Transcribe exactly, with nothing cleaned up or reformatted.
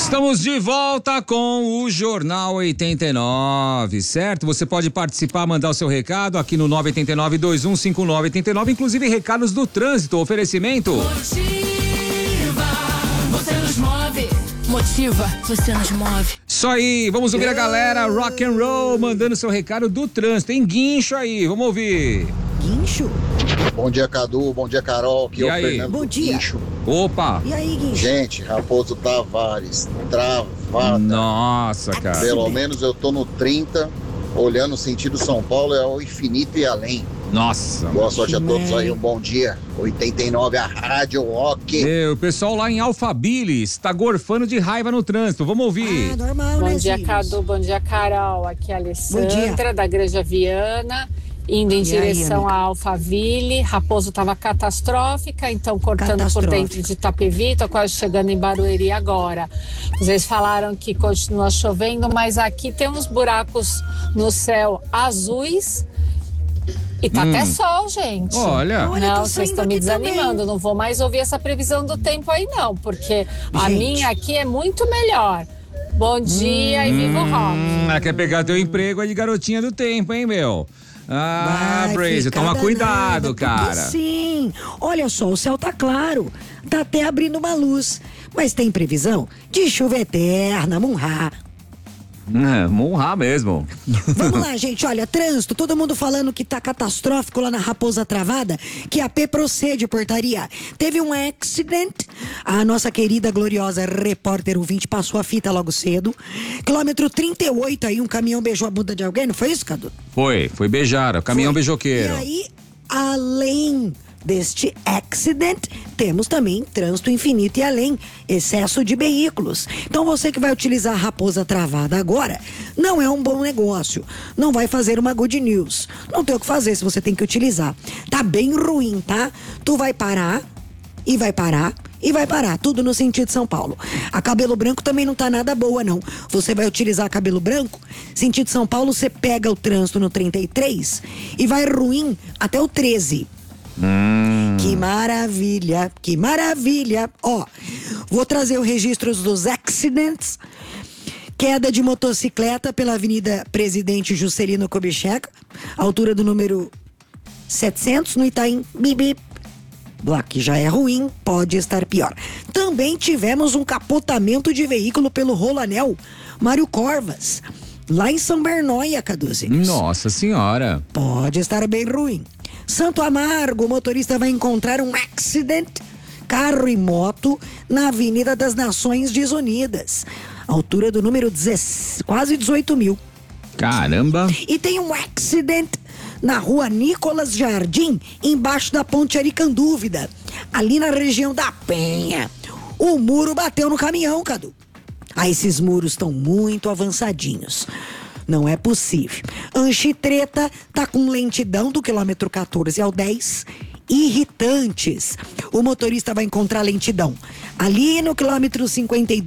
Estamos de volta com o Jornal oitenta e nove, certo? Você pode participar, mandar o seu recado aqui no nove oito nove, dois um cinco nove oito nove, inclusive recados do trânsito, oferecimento. Motiva, você nos move. Motiva, você nos move. Isso aí, vamos ouvir a galera rock and roll mandando seu recado do trânsito. Tem guincho aí, vamos ouvir. Guincho? Bom dia, Cadu. Bom dia, Carol. Aqui E é o aí? Fernando Bom dia. Guincho. Opa! E aí, Guincho? Gente, Raposo Tavares, travada. Nossa, cara. Pelo menos eu tô no trinta, olhando o sentido São Paulo é ao infinito e além. Nossa. Boa sorte a todos Man. aí, um bom dia. oitenta e nove, a Rádio Rock. Meu, o pessoal lá em Alphaville está gorfando de raiva no trânsito. Vamos ouvir. Ah, normal, Bom né, dia, Gilles? Cadu. Bom dia, Carol. Aqui é a Bom Alessandra, dia. da Igreja Viana, indo em E aí, direção amiga? a Alphaville. Raposo estava catastrófica, então cortando por Catastrófica. dentro de Itapevi. Tô quase chegando em Barueri agora. Vocês falaram que continua chovendo, mas aqui tem uns buracos no céu azuis. E tá Hum. até sol, gente. Olha. Olha, Não, tá vocês saindo estão me aqui também. desanimando. Não vou mais ouvir essa previsão do tempo aí, não, porque a Gente. minha aqui é muito melhor. Bom dia e viva o rock. Hum, ela quer pegar teu emprego aí de garotinha do tempo, hein, meu? Ah, Vai Brazy, ficar toma danada, cuidado, porque cara. Sim, olha só, o céu tá claro, tá até abrindo uma luz, mas tem previsão de chuva eterna, Munhá. É, monrar mesmo. Vamos lá, gente, olha, trânsito, todo mundo falando que tá catastrófico lá na Raposa Travada, que a P procede, portaria. Teve um accident, a nossa querida, gloriosa repórter ouvinte passou a fita logo cedo. Quilômetro trinta e oito aí, um caminhão beijou a bunda de alguém, não foi isso, Cadu? Foi, foi beijar, o caminhão Foi. beijoqueiro. E aí, além deste accident, temos também trânsito infinito e além, excesso de veículos. Então você que vai utilizar a Raposa Travada agora, não é um bom negócio. Não vai fazer uma good news. Não tem o que fazer se você tem que utilizar. Tá bem ruim, tá? Tu vai parar e vai parar e vai parar, tudo no sentido São Paulo. A Cabelo Branco também não tá nada boa, não. Você vai utilizar a Cabelo Branco, sentido São Paulo, você pega o trânsito no trinta e três e vai ruim até o treze. Hum. Que maravilha, que maravilha. Ó, vou trazer os registros dos accidents. Queda de motocicleta pela Avenida Presidente Juscelino Kubitschek, altura do número setecentos, no Itaim Bibi. Aqui já é ruim, pode estar pior. Também tivemos um capotamento de veículo pelo Rolanel Mário Corvas, lá em São Bernóia, Caduzinhos. Nossa senhora. Pode estar bem ruim. Santo Amargo, o motorista vai encontrar um accident, carro e moto, na Avenida das Nações Desunidas, altura do número dezesseis, quase dezoito mil. Caramba. E tem um accident na rua Nicolas Jardim, embaixo da ponte Aricandúvida, ali na região da Penha. O muro bateu no caminhão, Cadu. Ah, esses muros estão muito avançadinhos. Não é possível. Anchitreta tá com lentidão do quilômetro quatorze ao dez. Irritantes. O motorista vai encontrar lentidão ali no quilômetro cinquenta e dois.